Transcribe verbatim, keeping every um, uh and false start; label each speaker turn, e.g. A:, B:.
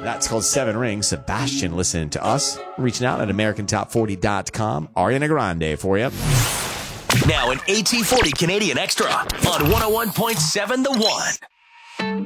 A: That's called Seven Rings. Sebastian listening to us. Reaching out at American Top forty dot com. Ariana Grande for you.
B: Now an A T forty Canadian Extra on one oh one point seven The One.